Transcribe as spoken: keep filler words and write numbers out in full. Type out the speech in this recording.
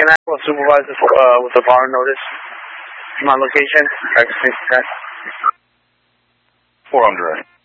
Can I have a supervisor uh, with a bar notice? My location? Four on direct.